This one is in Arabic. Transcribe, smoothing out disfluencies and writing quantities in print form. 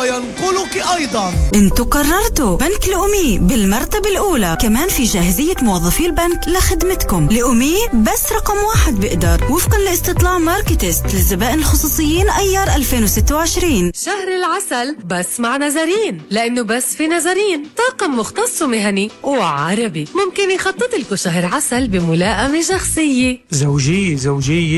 وينقلك أيضا. انتوا قررتوا بنك لأمي بالمرتبة الأولى، كمان في جاهزية موظفي البنك لخدمتكم. لأمي بس رقم 1 بقدر وفقا لاستطلاع ماركتست للزبائن الخصوصيين أيار 2026. شهر العسل بس مع نزارين، لأنه بس في نزارين طاقم مختص ومهني وعربي ممكن يخطط لكم شهر عسل بملائمة شخصية. زوجية